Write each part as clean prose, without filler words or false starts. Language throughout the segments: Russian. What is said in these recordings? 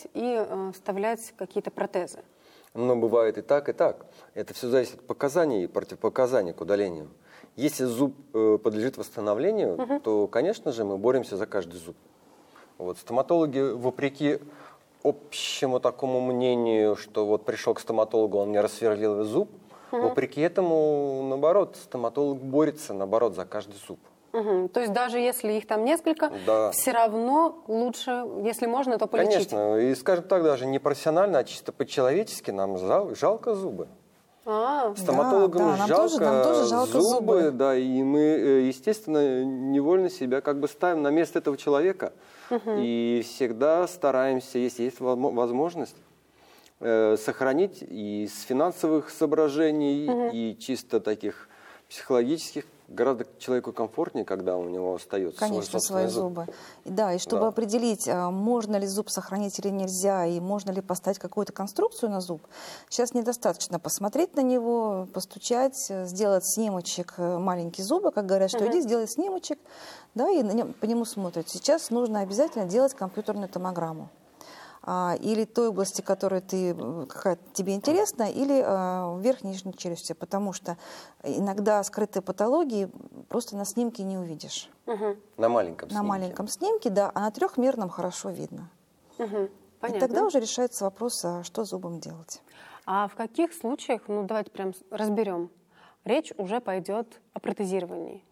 и вставлять какие-то протезы? Но бывает и так, и так. Это все зависит от показаний и противопоказаний к удалению. Если зуб подлежит восстановлению, то, конечно же, мы боремся за каждый зуб. Вот. Стоматологи, вопреки общему такому мнению, что вот пришел к стоматологу, он мне рассверлил зуб, вопреки этому, наоборот, стоматолог борется, наоборот, за каждый зуб. То есть даже если их там несколько, Да. все равно лучше, если можно, то полечить? Конечно, и скажем так, даже не профессионально, а чисто по-человечески нам жалко зубы. Стоматологам нам жалко, тоже жалко зубы. Да, и мы, естественно, невольно себя как бы ставим на место этого человека. И всегда стараемся, если есть возможность, сохранить и с финансовых соображений, и чисто таких психологических. Гораздо человеку комфортнее, когда у него остается конечно, свои зубы. Да, и чтобы определить, можно ли зуб сохранить или нельзя, и можно ли поставить какую-то конструкцию на зуб, сейчас недостаточно посмотреть на него, постучать, сделать снимочек маленький зуба, как говорят, что иди, сделай снимочек, да, и по нему смотрят. Сейчас нужно обязательно делать компьютерную томограмму. Или той области, которая тебе интересна, или в верхней нижней челюсти, потому что иногда скрытые патологии просто на снимке не увидишь. На маленьком снимке. На маленьком снимке, да, а на трехмерном хорошо видно. И тогда уже решается вопрос, что зубом делать. А в каких случаях, ну давайте прям разберем, речь уже пойдет о протезировании?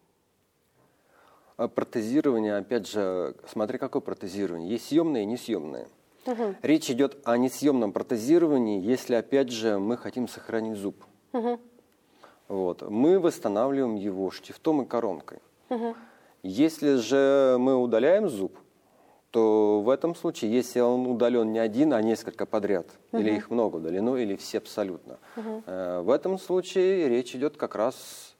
Протезирование, опять же, смотри, какое протезирование. Есть съемное и несъемное. Речь идет о несъемном протезировании, если, опять же, мы хотим сохранить зуб. Вот. Мы восстанавливаем его штифтом и коронкой. Если же мы удаляем зуб, то в этом случае, если он удален не один, а несколько подряд, или их много удалено, или все абсолютно, в этом случае речь идет как раз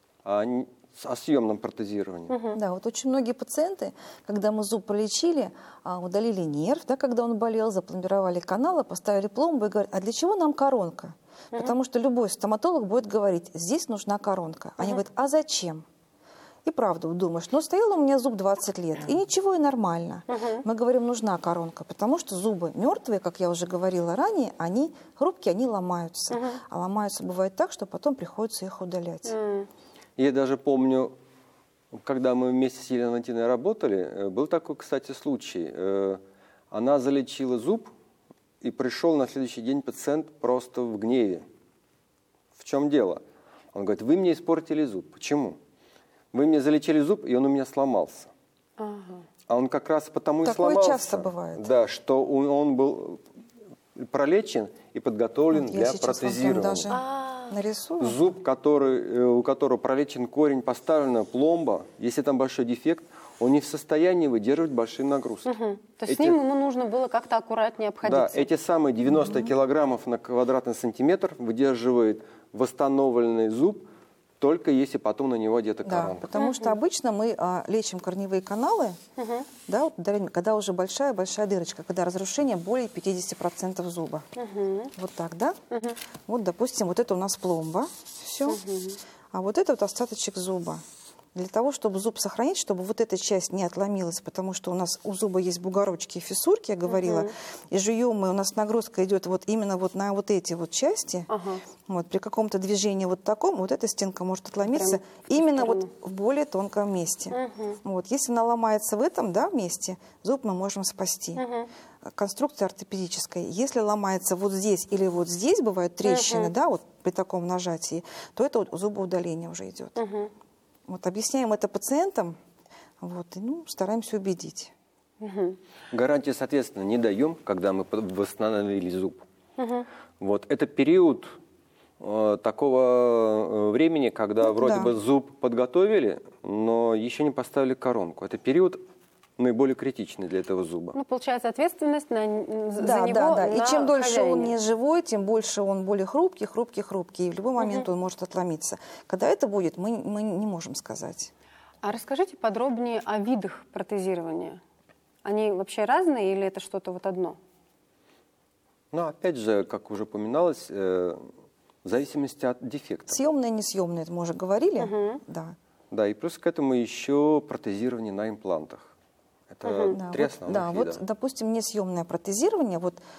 о съемном протезировании. Да, вот очень многие пациенты, когда мы зуб пролечили, удалили нерв, да, когда он болел, запломбировали каналы, поставили пломбу и говорят, а для чего нам коронка? Потому что любой стоматолог будет говорить, здесь нужна коронка. Они говорят, а зачем? И правда, думаешь, ну стоял у меня зуб 20 лет, и ничего, и нормально. Мы говорим, нужна коронка, потому что зубы мертвые, как я уже говорила ранее, они хрупкие, они ломаются. А ломаются бывает так, что потом приходится их удалять. Я даже помню, когда мы вместе с Еленой Валентиновной работали, был такой, кстати, случай. Она залечила зуб, и пришел на следующий день пациент просто в гневе. В чем дело? Он говорит, вы мне испортили зуб. Почему? Вы мне залечили зуб, и он у меня сломался. А он как раз потому и сломался. Такое часто бывает. Да, что он был пролечен и подготовлен для протезирования. Нарисую. Зуб, у которого пролечен корень, поставлена пломба, если там большой дефект, он не в состоянии выдерживать большие нагрузки. То есть с ним ему нужно было как-то аккуратнее обходиться. Да, эти самые 90 килограммов на квадратный сантиметр выдерживает восстановленный зуб, только если потом на него одета коронка. Да, потому что обычно мы лечим корневые каналы, да, когда уже большая дырочка, когда разрушение более 50% зуба. Вот так, да? Вот, допустим, вот это у нас пломба, все, а вот это вот остаточек зуба. Для того, чтобы зуб сохранить, чтобы вот эта часть не отломилась, потому что у нас у зуба есть бугорочки и фиссурки, я говорила, и жуем мы, у нас нагрузка идет вот именно вот на вот эти вот части. Вот, при каком-то движении вот таком, вот эта стенка может отломиться именно вот в более тонком месте. Вот, если она ломается в этом, да, месте, зуб мы можем спасти. Конструкция ортопедическая. Если ломается вот здесь или вот здесь, бывают трещины, да, вот при таком нажатии, то это вот зубоудаление уже идет. Вот, объясняем это пациентам, вот, и стараемся убедить. Гарантии, соответственно, не даем, когда мы восстановили зуб. Вот, это период такого времени, когда вроде бы зуб подготовили, но еще не поставили коронку. Это период наиболее критичный для этого зуба. Ну, получается, ответственность за него. Да. И чем дольше он не живой, тем больше он более хрупкий. И в любой момент он может отломиться. Когда это будет, мы не можем сказать. А расскажите подробнее о видах протезирования. Они вообще разные или это что-то вот одно? Ну, опять же, как уже упоминалось, в зависимости от дефекта. Съемное, несъемное, это мы уже говорили. Да, и плюс к этому еще протезирование на имплантах. Это три основных вида. Вот, допустим, несъемное протезирование, вот